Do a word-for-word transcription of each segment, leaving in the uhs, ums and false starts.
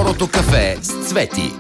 Второто кафе с Цвети.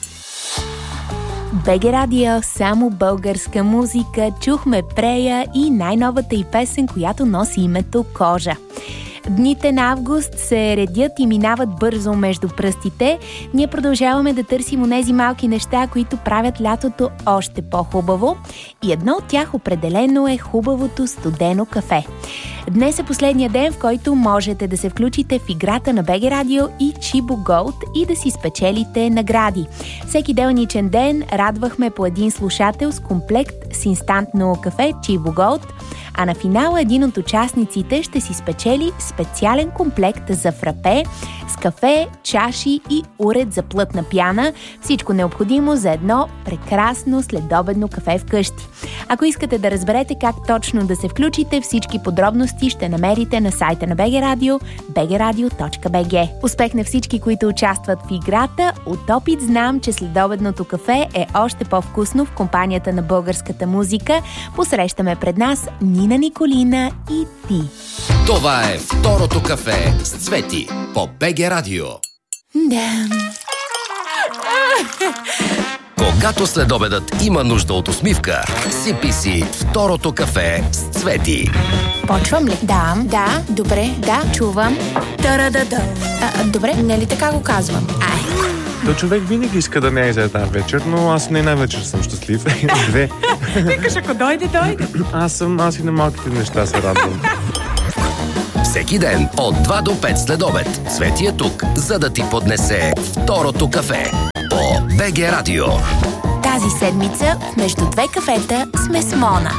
БГ Радио, само българска музика. Чухме Прея и най-новата й песен, която носи името Кожа. Дните на август се редят и минават бързо между пръстите. Ние продължаваме да търсим онези малки неща, които правят лятото още по-хубаво. И едно от тях определено е хубавото студено кафе. Днес е последния ден, в който можете да се включите в играта на БГ Радио и Чибо Голд и да си спечелите награди. Всеки делничен ден радвахме по един слушател с комплект с инстантно кафе Чибо Голд, а на финала един от участниците ще си спечели специален комплект за фрапе с кафе, чаши и уред за плътна пяна. Всичко необходимо за едно прекрасно следобедно кафе вкъщи. Ако искате да разберете как точно да се включите, всички подробности ще намерите на сайта на БГ Радио би джи радио точка би джи. Успех на всички, които участват в играта. От опит знам, че следобедното кафе е още по-вкусно в компанията на българската музика. Посрещаме пред нас Нина Николина и ти. Това е Второто кафе с Цвети по БГ Радио. Да. Когато следобедът има нужда от усмивка, сипи си Второто кафе с Цвети. Почвам ли? Да, да, добре, да, чувам. Та-да-да-да. А, добре, не ли така го казвам? Ай. То човек винаги иска да не е за една вечер, но аз не една вечер съм щастлив. Две. Викаш, ако дойде, дойде. Аз съм, аз и на малките неща се радвам. Всеки ден от два до пет следобед Цвети е тук, за да ти поднесе Второто кафе по БГ Радио. Тази седмица между две кафета сме с Мона.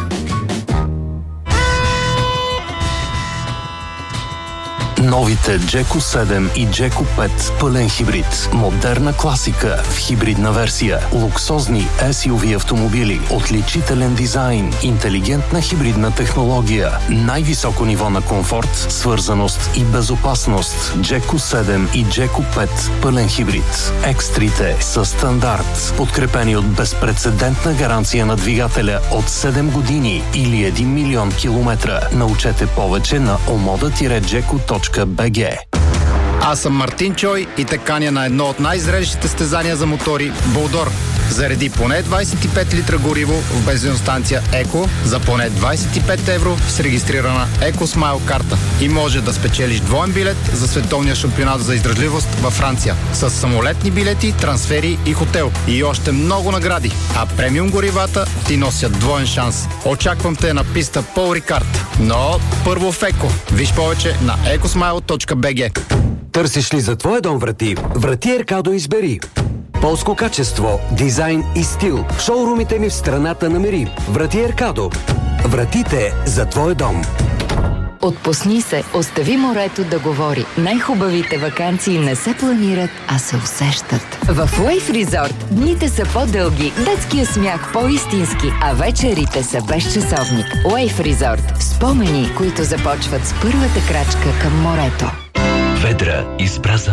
Новите Джеко седем и Джеко пет пълен хибрид. Модерна класика в хибридна версия. Луксозни ес ю ви автомобили. Отличителен дизайн. Интелигентна хибридна технология. Най-високо ниво на комфорт, свързаност и безопасност. Джеко седем и Джеко пет пълен хибрид. Екстрите са стандарт. Подкрепени от безпрецедентна гаранция на двигателя от седем години или един милион километра. Научете повече на омода джеко точка би джи. Аз съм Мартин Чой и те каня на едно от най-зрелищите състезания за мотори – Булдор. Зареди поне двайсет и пет литра гориво в бензиностанция Еко за поне двайсет и пет евро с регистрирана Еко Смайл карта. И може да спечелиш двоен билет за световния шампионат за издръжливост във Франция. С самолетни билети, трансфери и хотел. И още много награди. А премиум горивата ти носят двоен шанс. Очаквам те на писта Пол Рикард. Но първо в Еко. Виж повече на екосмайл точка би джи. Търсиш ли за твоя дом врати? Врати Еркадо избери. Полско качество, дизайн и стил. В шоурумите ни в страната намери. Врати Еркадо. Вратите за твой дом. Отпусни се, остави морето да говори. Най-хубавите ваканции не се планират, а се усещат. В Wave Resort дните са по-дълги, детския смях по-истински, а вечерите са без часовник. Wave Resort. Спомени, които започват с първата крачка към морето. Ведра избра за